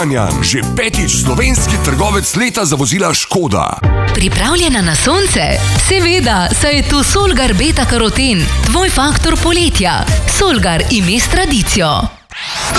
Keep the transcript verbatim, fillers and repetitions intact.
Kranjan, že petič slovenski trgovec leta za vozila Škoda. Pripravljena na sonce? Seveda, saj je tu Solgar beta karoten, tvoj faktor poletja. Solgar ime s tradicijo.